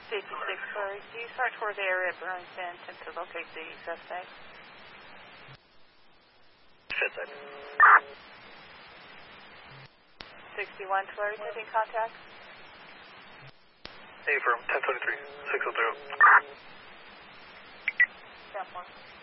56 Flurry. Do you start toward the area of Burlington to locate the suspect? Fifth side. 61 Flurry, taking contact. Hey, firm, 1023, 603. 10-4.